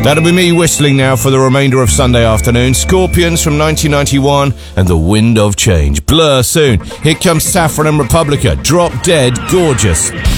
That'll be me whistling now for the remainder of Sunday afternoon. Scorpions from 1991 and The Wind of Change. Blur soon. Here comes Saffron and Republica. Drop Dead Gorgeous.